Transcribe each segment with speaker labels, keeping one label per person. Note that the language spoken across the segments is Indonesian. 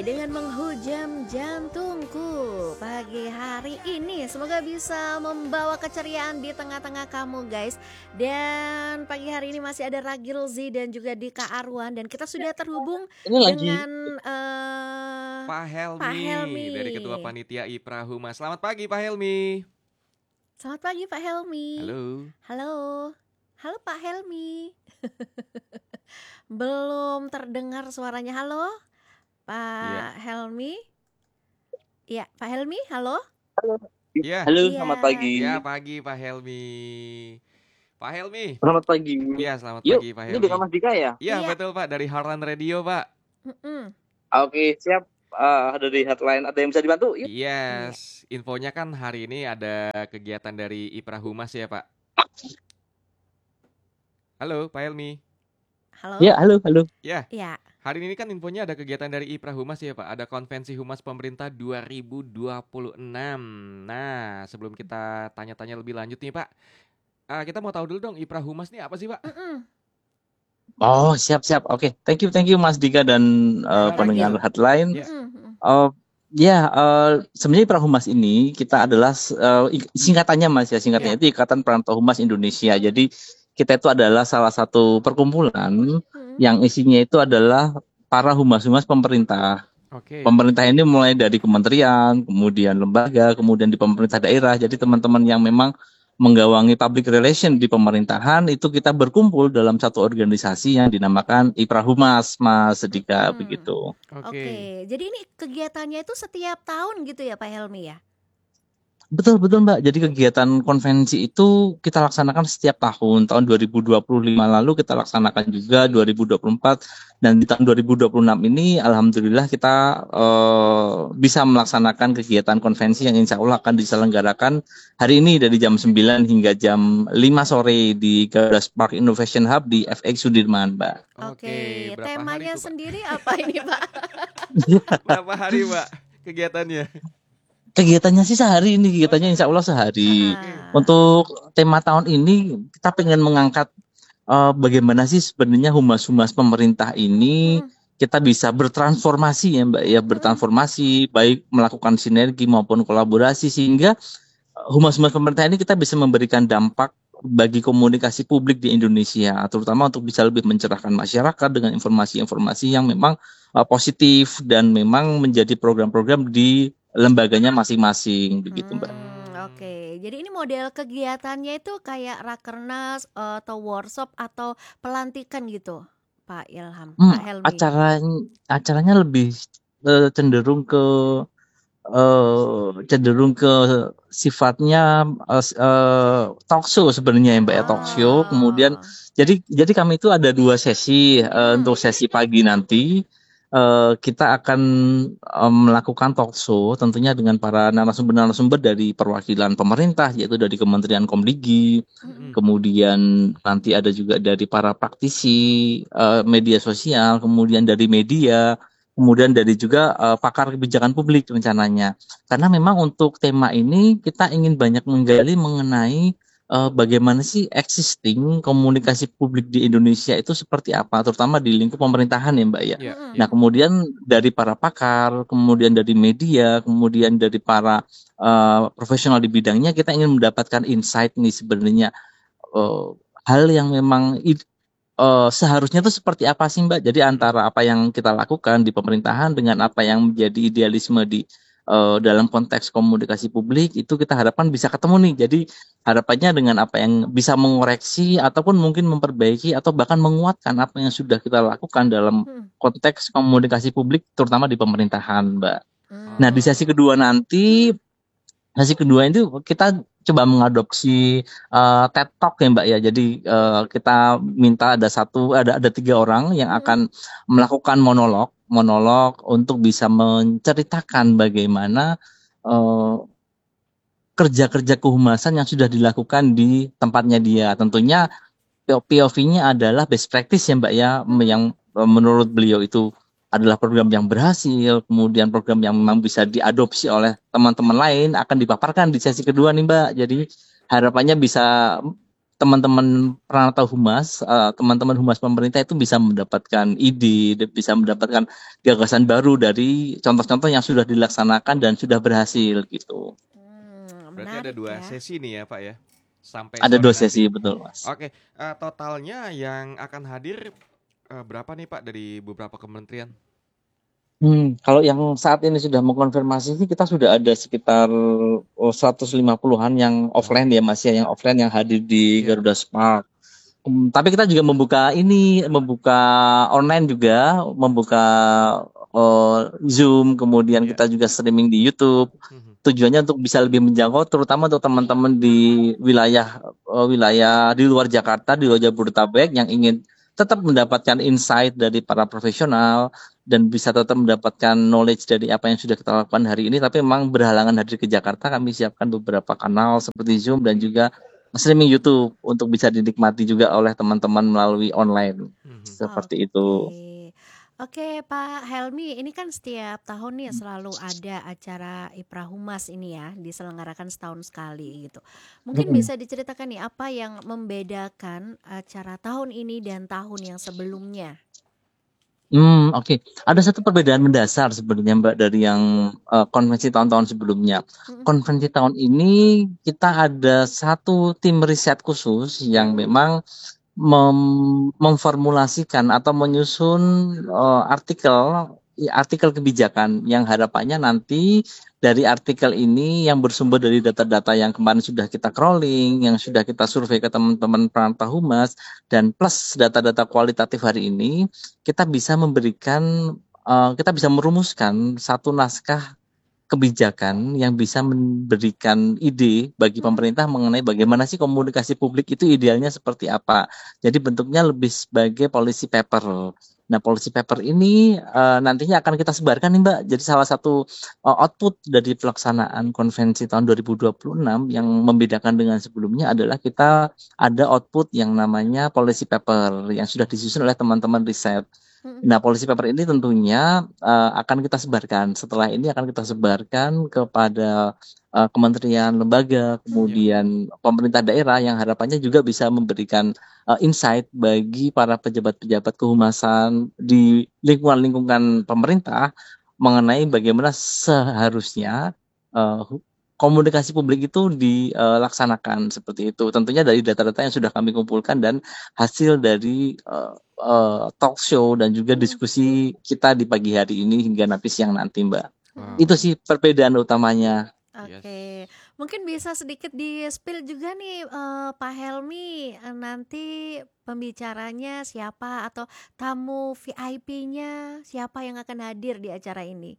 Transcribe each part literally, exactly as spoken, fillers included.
Speaker 1: dengan menghujam jantungku pagi hari ini. Semoga bisa membawa keceriaan di tengah-tengah kamu guys. Dan pagi hari ini masih ada Ragil Z dan juga Dika Arwan. Dan kita sudah terhubung
Speaker 2: Ini lagi
Speaker 1: dengan uh,
Speaker 3: Pak
Speaker 1: Pak
Speaker 3: Helmi
Speaker 1: Helmi
Speaker 3: dari Ketua Panitia IPRA Humas. Selamat pagi Pak Helmi.
Speaker 1: Selamat pagi Pak Helmi.
Speaker 3: Halo.
Speaker 1: Halo. Halo Pak Helmi. Belum terdengar suaranya. Halo Pak
Speaker 3: Iya.
Speaker 1: Helmi. Ya Pak Helmi, halo.
Speaker 3: Iya.
Speaker 2: Halo,
Speaker 1: Iya.
Speaker 2: selamat pagi.
Speaker 3: Ya pagi Pak Helmi. Pak Helmi.
Speaker 2: Selamat pagi.
Speaker 3: Iya, selamat
Speaker 2: Yuk,
Speaker 3: pagi Pak
Speaker 2: ini
Speaker 3: Helmi.
Speaker 2: dengan Mas Dika ya?
Speaker 3: Iya,
Speaker 1: Iya.
Speaker 3: betul Pak, dari Heartland Radio Pak.
Speaker 1: Mm-mm.
Speaker 2: Oke, siap. Uh, dari headline, ada yang bisa dibantu? Yuk.
Speaker 3: Yes, infonya kan hari ini ada kegiatan dari IPRA Humas ya Pak. Halo Pak Helmi.
Speaker 1: Halo.
Speaker 2: Ya, halo, halo.
Speaker 3: Ya.
Speaker 1: Ya.
Speaker 3: Hari ini kan infonya ada kegiatan dari IPRA Humas ya Pak. Ada konvensi Humas Pemerintah dua ribu dua puluh enam. Nah, sebelum kita tanya-tanya lebih lanjut nih Pak, uh, kita mau tahu dulu dong IPRA Humas ini apa sih Pak?
Speaker 1: Mm-mm.
Speaker 2: Oh, siap, siap. Oke, thank you, thank you Mas Dika dan uh,
Speaker 3: Ya,
Speaker 2: pendengar
Speaker 3: Ragil.
Speaker 2: headline.
Speaker 3: Ya.
Speaker 1: Mm-mm.
Speaker 2: Uh, ya, uh, sebenarnya IPRA Humas ini kita adalah uh, singkatannya Mas ya, singkatannya
Speaker 3: Ya.
Speaker 2: itu Ikatan Perantau Humas Indonesia. Jadi kita itu adalah salah satu perkumpulan
Speaker 1: Mm-mm.
Speaker 2: yang isinya itu adalah para humas-humas pemerintah.
Speaker 3: Oke.
Speaker 2: Pemerintah ini mulai dari kementerian, kemudian lembaga, kemudian di pemerintah daerah. Jadi teman-teman yang memang menggawangi public relation di pemerintahan itu kita berkumpul dalam satu organisasi yang dinamakan IPRA Humas, Mas Dika,
Speaker 1: Mm-mm.
Speaker 2: begitu.
Speaker 3: Oke.
Speaker 1: Oke, jadi ini kegiatannya itu setiap tahun gitu ya Pak Helmi ya?
Speaker 2: Betul, betul Mbak. Jadi kegiatan konvensi itu kita laksanakan setiap tahun. Tahun dua ribu dua puluh lima lalu kita laksanakan juga dua ribu dua puluh empat. Dan di tahun dua ribu dua puluh enam ini Alhamdulillah kita uh, bisa melaksanakan kegiatan konvensi yang insya Allah akan diselenggarakan hari ini dari jam sembilan hingga jam lima sore di Garuda Spark Innovation Hub di F X Sudirman, Mbak.
Speaker 1: Oke,
Speaker 3: berapa
Speaker 1: temanya
Speaker 3: hari itu, Pak?
Speaker 1: sendiri apa ini Pak?
Speaker 3: Berapa hari Pak kegiatannya?
Speaker 2: Kegiatannya sih sehari ini, kegiatannya insya Allah sehari.
Speaker 1: Ah.
Speaker 2: Untuk tema tahun ini kita pengen mengangkat uh, bagaimana sih sebenarnya humas-humas pemerintah ini
Speaker 1: Mm.
Speaker 2: kita bisa bertransformasi ya Mbak ya, bertransformasi baik melakukan sinergi maupun kolaborasi sehingga uh, humas-humas pemerintah ini kita bisa memberikan dampak bagi komunikasi publik di Indonesia, terutama untuk bisa lebih mencerahkan masyarakat dengan informasi-informasi yang memang uh, positif dan memang menjadi program-program di lembaganya masing-masing begitu Mbak.
Speaker 1: Hmm, Oke, jadi ini model kegiatannya itu kayak rakernas eh, atau workshop atau pelantikan gitu, Pak Ilham,
Speaker 2: Hmm,
Speaker 1: Pak Helmi.
Speaker 2: acara acaranya lebih uh, cenderung ke uh, cenderung ke sifatnya uh, uh, talk show sebenarnya ya Mbak ya, talk show. Kemudian
Speaker 1: Oh.
Speaker 2: jadi jadi kami itu ada dua sesi uh,
Speaker 1: Hmm.
Speaker 2: untuk sesi pagi nanti. Uh, kita akan um, melakukan talk show tentunya dengan para narasumber-narasumber dari perwakilan pemerintah yaitu dari Kementerian Komdigi,
Speaker 1: Mm-mm.
Speaker 2: kemudian nanti ada juga dari para praktisi uh, media sosial, kemudian dari media, kemudian dari juga uh, pakar kebijakan publik rencananya. Karena memang untuk tema ini kita ingin banyak menggali mengenai Uh, bagaimana sih existing komunikasi publik di Indonesia itu seperti apa, terutama di lingkup pemerintahan ya Mbak ya.
Speaker 3: Ya,
Speaker 1: Mm-mm.
Speaker 2: Nah kemudian dari para pakar, kemudian dari media, kemudian dari para uh, profesional di bidangnya kita ingin mendapatkan insight nih sebenarnya uh, hal yang memang i- uh, seharusnya itu seperti apa sih Mbak. Jadi antara apa yang kita lakukan di pemerintahan dengan apa yang menjadi idealisme di uh, dalam konteks komunikasi publik itu kita harapkan bisa ketemu nih. Jadi harapannya dengan apa yang bisa mengoreksi ataupun mungkin memperbaiki atau bahkan menguatkan apa yang sudah kita lakukan dalam
Speaker 1: Hmm.
Speaker 2: konteks komunikasi publik terutama di pemerintahan Mbak.
Speaker 1: Hmm.
Speaker 2: Nah di sesi kedua nanti, sesi kedua itu kita coba mengadopsi uh, TED Talk ya Mbak ya. Jadi uh, kita minta ada satu ada ada tiga orang yang
Speaker 1: Mm-mm.
Speaker 2: akan melakukan monolog monolog untuk bisa menceritakan bagaimana uh, kerja-kerja kehumasan yang sudah dilakukan di tempatnya dia. Tentunya P O V-nya adalah best practice ya Mbak ya,
Speaker 1: Hmm.
Speaker 2: yang eh, menurut beliau itu adalah program yang berhasil, kemudian program yang memang bisa diadopsi oleh teman-teman lain akan dipaparkan di sesi kedua nih Mbak. Jadi harapannya bisa teman-teman Pranata Humas, uh, teman-teman humas pemerintah itu bisa mendapatkan ide, de- bisa mendapatkan gagasan baru dari contoh-contoh yang sudah dilaksanakan dan sudah berhasil gitu.
Speaker 1: Hmm,
Speaker 3: Berarti ada
Speaker 1: menarik
Speaker 3: dua
Speaker 1: ya.
Speaker 3: sesi nih ya Pak ya, sampai
Speaker 2: Ada
Speaker 3: sore
Speaker 2: dua
Speaker 3: nanti.
Speaker 2: sesi, betul Mas.
Speaker 3: Oke, eh, totalnya yang akan hadir eh, berapa nih Pak dari beberapa kementerian?
Speaker 2: Hmm, kalau yang saat ini sudah mengkonfirmasi sih kita sudah ada sekitar oh, seratus lima puluhan yang offline ya Mas ya, yang offline yang hadir di
Speaker 3: Iya.
Speaker 2: Garuda Spark. Hmm, tapi kita juga membuka ini, membuka online juga, membuka eh, Zoom, kemudian
Speaker 3: Iya.
Speaker 2: kita juga streaming di YouTube.
Speaker 3: Mhm.
Speaker 2: Tujuannya untuk bisa lebih menjangkau, terutama untuk teman-teman di wilayah eh, wilayah di luar Jakarta, di luar Jabodetabek yang ingin tetap mendapatkan insight dari para profesional dan bisa tetap mendapatkan knowledge dari apa yang sudah kita lakukan hari ini. Tapi memang berhalangan hadir ke Jakarta, kami siapkan beberapa kanal seperti Zoom dan juga streaming YouTube untuk bisa dinikmati juga oleh teman-teman melalui online.
Speaker 3: Mhm.
Speaker 2: Seperti
Speaker 1: Oke.
Speaker 2: itu.
Speaker 1: Oke, Pak Helmi, ini kan setiap tahun nih selalu ada acara Ipra Humas ini ya, diselenggarakan setahun sekali gitu. Mungkin
Speaker 2: Mm-mm.
Speaker 1: bisa diceritakan nih apa yang membedakan acara tahun ini dan tahun yang sebelumnya?
Speaker 2: Hmm, oke. Ada satu perbedaan mendasar sebenarnya Mbak dari yang eh, konvensi tahun-tahun sebelumnya.
Speaker 1: Mm-mm.
Speaker 2: Konvensi tahun ini kita ada satu tim riset khusus yang memang mem- memformulasikan atau menyusun eh, artikel artikel kebijakan yang harapannya nanti dari artikel ini yang bersumber dari data-data yang kemarin sudah kita crawling, yang sudah kita survei ke teman-teman Pranata Humas, dan plus data-data kualitatif hari ini, kita bisa memberikan, eh, kita bisa merumuskan satu naskah kebijakan yang bisa memberikan ide bagi
Speaker 1: Mm-mm.
Speaker 2: pemerintah mengenai bagaimana sih komunikasi publik itu idealnya seperti apa. Jadi bentuknya lebih sebagai policy paper. Nah, policy paper ini eh, nantinya akan kita sebarkan nih Mbak. Jadi salah satu eh, output dari pelaksanaan konvensi tahun dua ribu dua puluh enam yang membedakan dengan sebelumnya adalah kita ada output yang namanya policy paper yang sudah disusun oleh teman-teman riset.
Speaker 1: Mm-mm.
Speaker 2: Nah, policy paper ini tentunya uh, akan kita sebarkan. Setelah ini akan kita sebarkan kepada uh, kementerian, lembaga,
Speaker 1: Mm-mm.
Speaker 2: kemudian pemerintah daerah yang harapannya juga bisa memberikan uh, insight bagi para pejabat-pejabat kehumasan di lingkungan-lingkungan pemerintah mengenai bagaimana seharusnya uh, hu- komunikasi publik itu dilaksanakan seperti itu. Tentunya dari data-data yang sudah kami kumpulkan dan hasil dari uh, uh, talk show dan juga
Speaker 1: Mm-mm.
Speaker 2: diskusi kita di pagi hari ini hingga nanti siang nanti Mbak.
Speaker 1: Mm-mm.
Speaker 2: Itu
Speaker 3: Wow.
Speaker 2: sih perbedaan utamanya.
Speaker 3: Yes.
Speaker 1: Oke, mungkin bisa sedikit di-spill juga nih eh, Pak Helmi, eh, nanti pembicaranya siapa atau tamu V I P-nya siapa yang akan hadir di acara ini?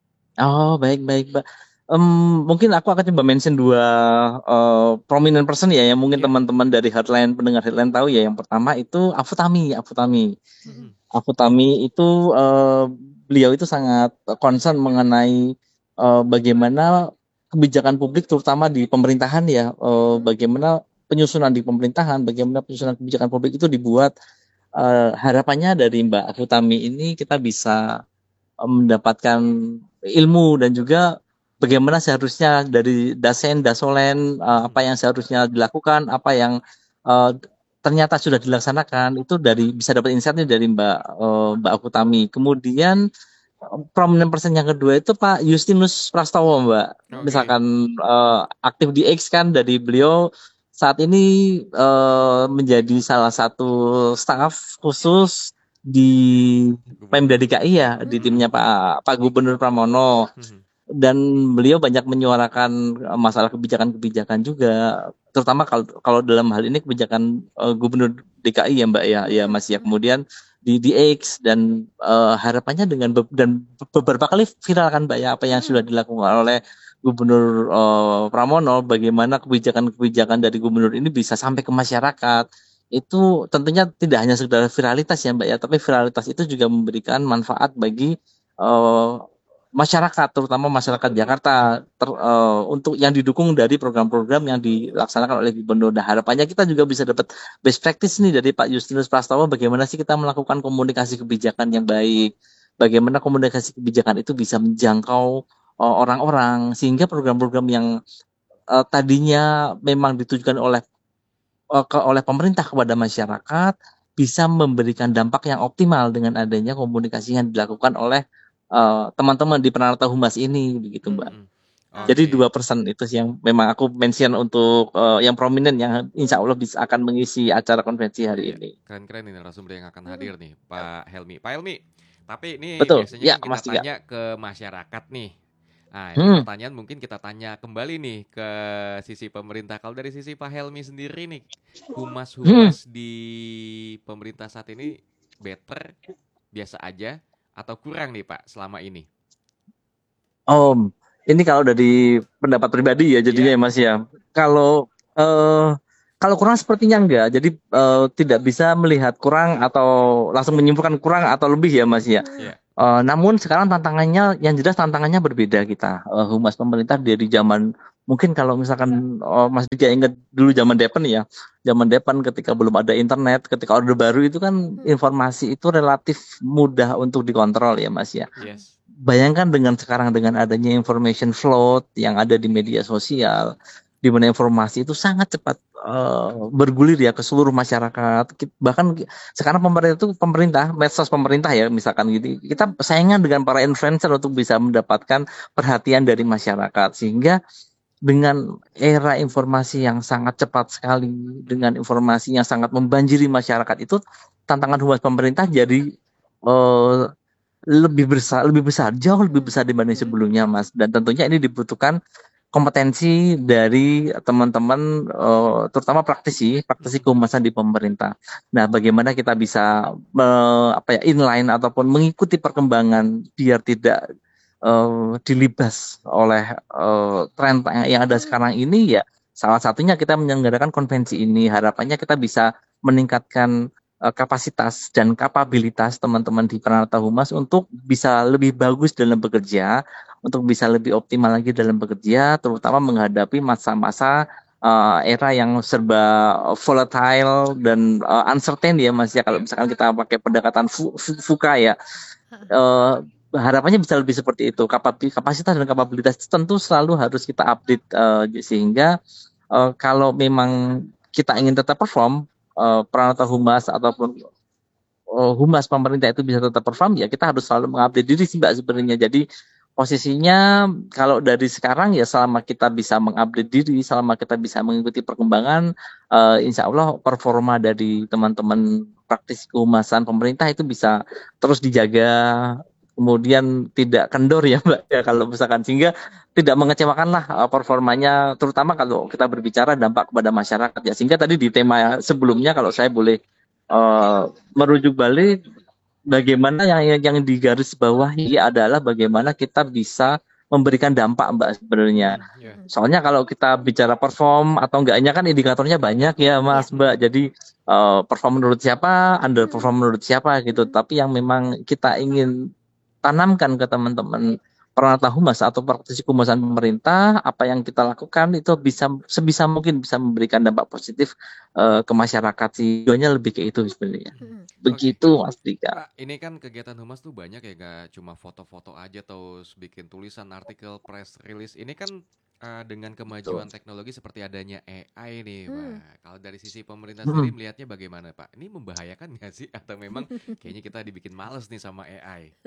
Speaker 2: Oh, baik-baik Mbak. Em, mungkin aku akan coba mention dua uh, prominent person ya, yang mungkin
Speaker 3: Iya.
Speaker 2: teman-teman dari Headline, pendengar Headline tahu ya. Yang pertama itu Afutami, Afutami.
Speaker 1: Mm-mm.
Speaker 3: Mhm.
Speaker 2: Afutami itu eh, beliau itu sangat concern mengenai eh, bagaimana kebijakan publik terutama di pemerintahan ya, eh,
Speaker 1: Mm-mm.
Speaker 2: bagaimana penyusunan di pemerintahan, bagaimana penyusunan kebijakan publik itu dibuat. Eh, harapannya dari Mbak Afutami ini kita bisa eh, mendapatkan ilmu dan juga bagaimana seharusnya dari dasen, dasolen, eh, apa yang seharusnya dilakukan, apa yang eh, ternyata sudah dilaksanakan itu dari bisa dapat insight dari Mbak eh, Mbak Akutami. Kemudian eh, prominent person yang kedua itu Pak Justinus Prastowo Mbak.
Speaker 1: Mm-mm.
Speaker 3: Oke.
Speaker 2: Misalkan eh, aktif di X kan dari beliau saat ini eh, menjadi salah satu staf khusus di Pemda
Speaker 3: Gubernur.
Speaker 2: D K I ya, di
Speaker 1: Mm-mm.
Speaker 2: timnya Pak Pak Gubernur Pramono,
Speaker 3: Mhm.
Speaker 2: dan beliau banyak menyuarakan eh, masalah kebijakan-kebijakan juga, terutama kalau kalau dalam hal ini kebijakan eh, Gubernur D K I ya Mbak ya, ya
Speaker 1: Mm-mm.
Speaker 2: Mas ya.
Speaker 1: Mm-mm.
Speaker 2: Kemudian di di X dan eh, harapannya dengan be- dan beberapa kali viral kan Mbak ya apa yang sudah
Speaker 1: Mm-mm.
Speaker 2: dilakukan oleh Gubernur eh, Pramono, bagaimana kebijakan-kebijakan dari gubernur ini bisa sampai ke masyarakat. Itu tentunya tidak hanya sekedar viralitas ya Mbak ya, tapi viralitas itu juga memberikan manfaat bagi eh, masyarakat, terutama masyarakat Jakarta, ter, eh, untuk yang didukung dari program-program yang dilaksanakan oleh gubernur. Nah, harapannya kita juga bisa dapat best practice nih dari Pak Justinus Prastowo, bagaimana sih kita melakukan komunikasi kebijakan yang baik, bagaimana komunikasi kebijakan itu bisa menjangkau eh, orang-orang, sehingga program-program yang eh, tadinya memang ditujukan oleh uh, ke, oleh pemerintah kepada masyarakat bisa memberikan dampak yang optimal dengan adanya komunikasi yang dilakukan oleh uh, teman-teman di Pranata Humas ini, begitu Mbak.
Speaker 3: Mm-mm.
Speaker 2: Jadi dua
Speaker 3: Oke.
Speaker 2: persen itu sih yang memang aku mention untuk uh, yang prominent yang insya Allah bisa akan mengisi acara konvensi hari
Speaker 3: Iya,
Speaker 2: ini.
Speaker 3: keren-keren nih narasumber yang akan
Speaker 1: Mm-mm.
Speaker 3: hadir nih, Pak Helmi. Pak Helmi, tapi ini
Speaker 2: Betul,
Speaker 3: biasanya
Speaker 2: ya
Speaker 3: kan kita
Speaker 2: Mas Tika.
Speaker 3: tanya ke masyarakat nih. Nah, ini
Speaker 2: Hmm,
Speaker 3: pertanyaan mungkin kita tanya kembali nih ke sisi pemerintah. Kalau dari sisi Pak Helmi sendiri nih,
Speaker 2: hmm.
Speaker 3: humas-humas di pemerintah saat ini better, biasa aja, atau kurang nih Pak selama ini?
Speaker 2: Om, ini kalau dari pendapat pribadi ya jadinya
Speaker 3: Ya,
Speaker 2: ya Mas ya. Kalau eh kalau kurang sepertinya enggak. Jadi eh, tidak bisa melihat kurang atau langsung menyimpulkan kurang atau lebih ya Mas ya.
Speaker 1: Mm-mm.
Speaker 3: ya,
Speaker 2: Eh, namun sekarang tantangannya yang jelas tantangannya berbeda kita. Eh, humas pemerintah dari zaman mungkin kalau misalkan oh, Mas Dika ingat dulu zaman Depen ya. Zaman Depen ketika belum ada internet, ketika Orde Baru itu kan
Speaker 1: Mm.
Speaker 2: informasi itu relatif mudah untuk dikontrol ya Mas ya.
Speaker 3: yes,
Speaker 2: Bayangkan dengan sekarang dengan adanya information flow yang ada di media sosial, di mana informasi itu sangat cepat eh, bergulir ya ke seluruh masyarakat. Ki- Bahkan ki- sekarang pemerintah itu pemerintah, medsos pemerintah ya misalkan gitu. Kita saingan dengan para influencer untuk bisa mendapatkan perhatian dari masyarakat sehingga dengan era informasi yang sangat cepat sekali, dengan informasi yang sangat membanjiri masyarakat itu tantangan humas pemerintah jadi eh, lebih besar, lebih besar, jauh lebih
Speaker 1: Mm.
Speaker 2: besar dibanding
Speaker 1: Mm.
Speaker 2: sebelumnya, Mas. Dan tentunya ini dibutuhkan kompetensi dari teman-teman, eh, terutama praktisi, praktisi
Speaker 3: mm-mm,
Speaker 2: kehumasan di pemerintah. Nah, bagaimana kita bisa eh, apa ya inline ataupun mengikuti perkembangan biar tidak eh, dilibas oleh eh, tren yang yang ada
Speaker 1: Mm.
Speaker 2: sekarang ini ya. Salah satunya kita menyelenggarakan konvensi ini. Harapannya kita bisa meningkatkan eh, kapasitas dan kapabilitas teman-teman di Pranata Humas untuk bisa lebih bagus dalam bekerja, untuk bisa lebih optimal lagi dalam bekerja, terutama menghadapi masa-masa uh, era yang serba volatile dan uh, uncertain ya Mas ya. Kalau
Speaker 3: ya,
Speaker 2: misalkan kita pakai pendekatan fu- fu- fuka ya, uh, harapannya bisa lebih seperti itu. Kapabi- Kapasitas dan kapabilitas itu tentu selalu harus kita update uh, sehingga uh, kalau memang kita ingin tetap perform, uh, Pranata Humas ataupun uh, humas pemerintah itu bisa tetap perform ya kita harus selalu mengupdate diri sih Mbak sebenarnya. Jadi posisinya kalau dari sekarang ya selama kita bisa mengupdate diri, selama kita bisa mengikuti perkembangan, uh, insya Allah performa dari teman-teman praktisi kehumasan pemerintah itu bisa terus dijaga, kemudian tidak kendor ya Mbak ya kalau misalkan sehingga tidak mengecewakan lah uh, performanya, terutama kalau kita berbicara dampak kepada masyarakat ya. Sehingga tadi di tema sebelumnya kalau saya boleh uh, merujuk balik bagaimana yang yang, yang digarisbawahi adalah bagaimana kita bisa memberikan dampak Mbak sebenarnya.
Speaker 3: mm-mm, ya,
Speaker 1: Mm.
Speaker 2: Soalnya kalau kita bicara perform atau enggaknya kan indikatornya banyak ya
Speaker 1: Ya.
Speaker 2: Mas Mbak. Jadi uh, perform menurut siapa,
Speaker 1: Mm.
Speaker 2: underperform menurut siapa gitu.
Speaker 1: Mm.
Speaker 2: Tapi yang memang kita ingin tanamkan ke teman-teman Pranata Humas atau praktisi kehumasan pemerintah, apa yang kita lakukan itu bisa sebisa mungkin bisa memberikan dampak positif uh, ke masyarakat sih. Tujuannya lebih ke itu sebenarnya.
Speaker 1: Mm.
Speaker 3: oke.
Speaker 2: Begitu Mas Dika.
Speaker 3: Pak, ini kan kegiatan humas tuh banyak ya, gak cuma foto-foto aja terus bikin tulisan, artikel, press release. Ini kan eh, dengan
Speaker 2: Betul.
Speaker 3: kemajuan teknologi seperti adanya A I nih,
Speaker 1: Mm.
Speaker 3: Pak. Kalau dari sisi pemerintah sendiri
Speaker 2: Hmm.
Speaker 3: melihatnya bagaimana, Pak? Ini membahayakan nggak sih? Atau memang kayaknya kita dibikin males nih sama A I?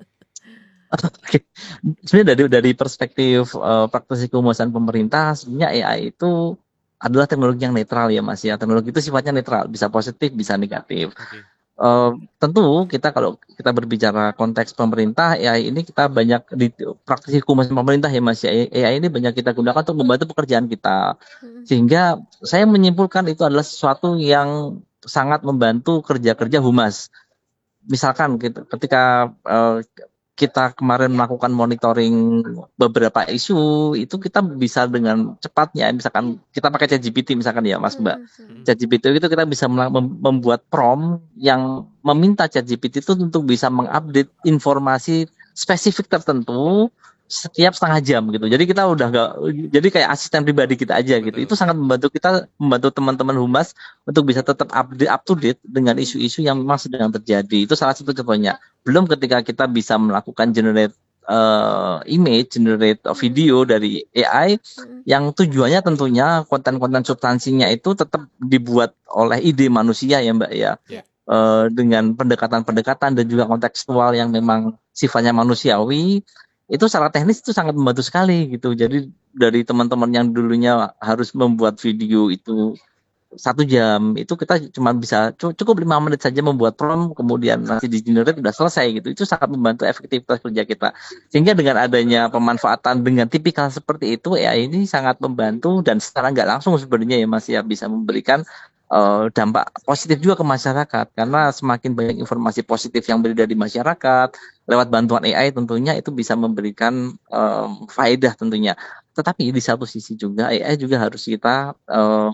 Speaker 2: Oke. Sebenarnya dari dari perspektif uh, praktisi kehumasan pemerintah, sebenarnya A I itu adalah teknologi yang netral ya Mas ya. Teknologi itu sifatnya netral, bisa positif, bisa negatif.
Speaker 3: Oke.
Speaker 2: Uh, tentu kita kalau kita berbicara konteks pemerintah, A I ini kita banyak di praktisi kehumasan pemerintah ya Mas ya. A I ini banyak kita gunakan untuk membantu pekerjaan kita.
Speaker 1: Mm.
Speaker 2: Sehingga saya menyimpulkan itu adalah sesuatu yang sangat membantu kerja-kerja humas. Misalkan kita, ketika uh, kita kemarin melakukan monitoring beberapa isu, itu kita bisa dengan cepatnya, misalkan kita pakai ChatGPT misalkan ya Mas Mbak.
Speaker 1: Mm. Mm.
Speaker 3: Mm-mm.
Speaker 2: ChatGPT itu kita bisa mela- mem- membuat prompt yang meminta ChatGPT itu untuk bisa mengupdate informasi spesifik tertentu setiap setengah jam gitu. Jadi kita udah nggak, jadi kayak asisten pribadi kita aja gitu. Itu
Speaker 3: Betul.
Speaker 2: sangat membantu kita, membantu teman-teman humas untuk bisa tetap update, up to date dengan
Speaker 1: Mm.
Speaker 2: isu-isu yang memang sedang terjadi. Itu salah satu contohnya. Belum ketika kita bisa melakukan generate uh, image, generate uh,
Speaker 1: Mm-mm.
Speaker 2: video dari A I
Speaker 1: Mm-mm.
Speaker 2: yang tujuannya tentunya konten-konten substansinya itu tetap dibuat oleh ide manusia ya Mbak ya.
Speaker 3: Ya.
Speaker 1: Ya.
Speaker 2: Eh, dengan pendekatan-pendekatan dan juga kontekstual yang memang sifatnya manusiawi, itu secara teknis itu sangat membantu sekali gitu. Jadi dari teman-teman yang dulunya harus membuat video itu satu jam, itu kita cuma bisa cu- cukup lima menit saja membuat prompt, kemudian nanti di generate udah selesai gitu. Itu sangat membantu efektivitas kerja kita. Sehingga dengan adanya pemanfaatan dengan tipikal seperti itu, A I ini sangat membantu dan secara nggak langsung sebenarnya ya Mas ya bisa memberikan eh, dampak positif juga ke masyarakat karena semakin banyak informasi positif yang beredar di masyarakat lewat bantuan A I tentunya itu bisa memberikan eh, faedah tentunya. Tetapi di satu sisi juga A I juga harus kita eh,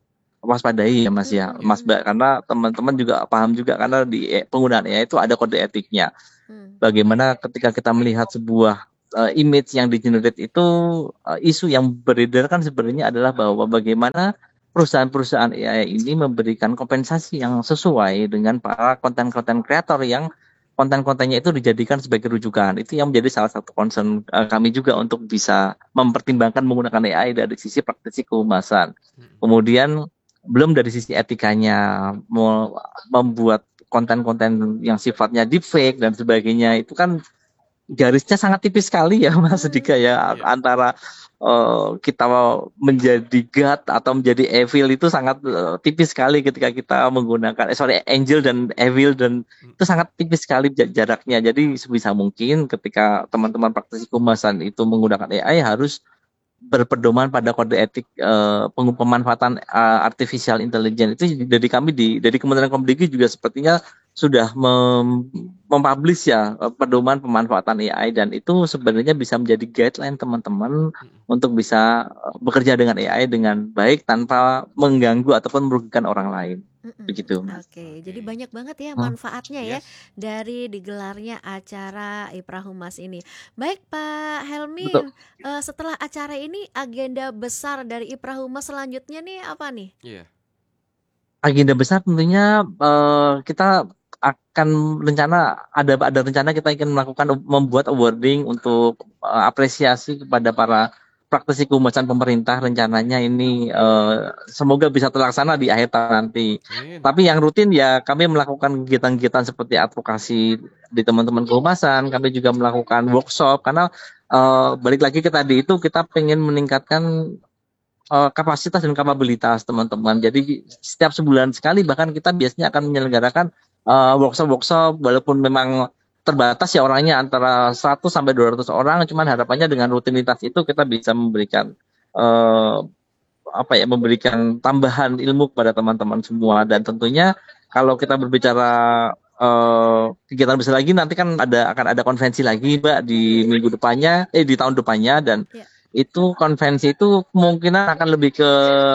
Speaker 2: waspadai ya Mas ya,
Speaker 1: Mm-mm.
Speaker 2: Mas Mbak, karena teman-teman juga paham juga karena di e- penggunaan A I itu ada kode etiknya.
Speaker 1: Mm.
Speaker 2: Bagaimana ketika kita melihat sebuah eh, image yang di-generate itu eh, isu yang beredar kan sebenarnya adalah bahwa bagaimana perusahaan-perusahaan A I ini memberikan kompensasi yang sesuai dengan para konten-konten kreator yang konten-kontennya itu dijadikan sebagai rujukan. Itu yang menjadi salah satu concern eh, kami juga untuk bisa mempertimbangkan menggunakan A I dari sisi praktisi kehumasan.
Speaker 3: Mm-mm.
Speaker 2: Kemudian belum dari sisi etikanya mau membuat konten-konten yang sifatnya deepfake dan sebagainya itu kan garisnya sangat tipis sekali ya Mas
Speaker 1: Mm.
Speaker 2: Dika ya
Speaker 3: Iya.
Speaker 2: antara eh, kita menjadi God atau menjadi evil itu sangat eh, tipis sekali ketika kita menggunakan eh sorry angel dan evil dan
Speaker 3: Mm.
Speaker 2: itu sangat tipis sekali ja- jaraknya. Jadi sebisa mungkin ketika teman-teman praktisi kehumasan itu menggunakan A I harus berpedoman pada kode etik eh, peng- pemanfaatan eh, artificial intelligence itu dari kami di dari Kementerian Komunikasi juga sepertinya sudah mem, mempublish ya eh, pedoman pemanfaatan A I dan itu sebenarnya bisa menjadi guideline teman-teman
Speaker 3: Mm-mm.
Speaker 2: untuk bisa eh, bekerja dengan A I dengan baik tanpa mengganggu ataupun merugikan orang lain.
Speaker 1: Mm-mm.
Speaker 2: Begitu Mas.
Speaker 1: Oke, jadi
Speaker 3: Oke.
Speaker 1: banyak banget ya
Speaker 2: Hmm.
Speaker 1: manfaatnya ya
Speaker 3: Yes.
Speaker 1: dari digelarnya acara Ipra Humas ini. Baik Pak Helmi,
Speaker 2: Betul.
Speaker 1: eh, setelah acara ini agenda besar dari Ipra Humas selanjutnya nih apa nih?
Speaker 3: Iya.
Speaker 2: Agenda besar tentunya eh, kita akan rencana ada ada rencana kita ingin melakukan membuat awarding untuk eh, apresiasi kepada para praktisi kehumasan pemerintah rencananya ini eh, semoga bisa terlaksana di akhir tahun nanti.
Speaker 3: Amin.
Speaker 2: Tapi yang rutin ya kami melakukan kegiatan-kegiatan seperti advokasi di teman-teman kehumasan, kami juga melakukan workshop karena eh, balik lagi ke tadi itu kita pengen meningkatkan eh, kapasitas dan kapabilitas teman-teman. Jadi setiap sebulan sekali bahkan kita biasanya akan menyelenggarakan eh, workshop-workshop walaupun memang terbatas ya orangnya antara seratus sampai dua ratus orang, cuman harapannya dengan rutinitas itu kita bisa memberikan eh, apa ya memberikan tambahan ilmu kepada teman-teman semua dan tentunya kalau kita berbicara eh, kegiatan besar lagi nanti kan ada akan ada konvensi lagi Mbak di minggu depannya eh di tahun depannya dan
Speaker 1: Ya.
Speaker 2: itu konvensi itu kemungkinan akan lebih ke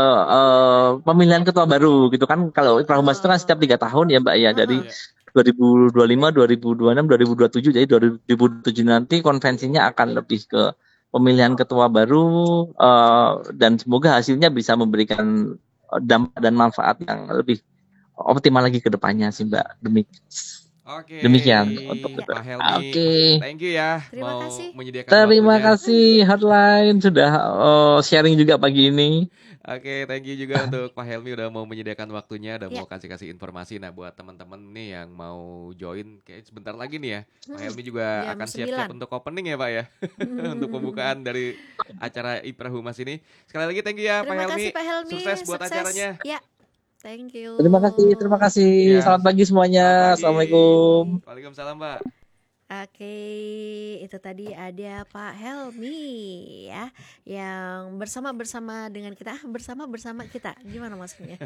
Speaker 2: eh, pemilihan ketua baru gitu kan kalau Ipra Humas itu kan setiap
Speaker 1: Oh,
Speaker 2: tiga tahun ya Mbak ya dari
Speaker 1: uh-uh.
Speaker 3: Iya.
Speaker 2: dua ribu dua puluh lima, dua ribu dua puluh enam, dua ribu dua puluh tujuh jadi dua ribu dua puluh tujuh nanti konvensinya akan lebih ke pemilihan ketua baru eh, dan semoga hasilnya bisa memberikan eh, dampak dan manfaat yang lebih optimal lagi ke depannya sih Mbak. Demik
Speaker 3: Oke,
Speaker 2: demikian untuk
Speaker 1: Ya,
Speaker 2: itu.
Speaker 3: Pak Helmi,
Speaker 2: Oke.
Speaker 3: thank you ya
Speaker 1: terima
Speaker 3: mau
Speaker 1: kasih.
Speaker 3: menyediakan
Speaker 2: Terima
Speaker 3: waktunya.
Speaker 2: kasih Hotline sudah eh, sharing juga pagi ini.
Speaker 3: Oke, thank you juga untuk Pak Helmi udah mau menyediakan waktunya, udah
Speaker 1: Ya.
Speaker 3: mau kasih-kasih informasi. Nah, buat teman-teman nih yang mau join, kayak sebentar lagi nih ya, Pak
Speaker 1: Hmm,
Speaker 3: Helmi juga
Speaker 1: jam
Speaker 3: akan siap-siap
Speaker 1: sembilan.
Speaker 3: untuk opening ya Pak ya, untuk pembukaan dari acara Ipra Humas ini. Sekali lagi thank you ya Pak
Speaker 1: Terima
Speaker 3: Helmi,
Speaker 1: kasih Pak Helmi,
Speaker 3: sukses buat
Speaker 1: sukses.
Speaker 3: acaranya.
Speaker 1: Ya, thank you.
Speaker 2: Terima kasih, terima kasih.
Speaker 3: Ya,
Speaker 2: Selamat pagi
Speaker 3: selamat
Speaker 2: semuanya.
Speaker 3: pagi.
Speaker 2: Assalamualaikum.
Speaker 3: Waalaikumsalam Pak.
Speaker 1: Oke, itu tadi ada Pak Helmi ya, yang bersama-bersama dengan kita, ah, bersama-bersama kita, gimana maksudnya?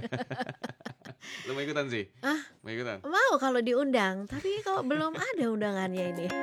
Speaker 3: Lu mau ikutan sih?
Speaker 1: Ah,
Speaker 3: Mau ikutan?
Speaker 1: mau kalau diundang, tapi kok belum ada undangannya ini.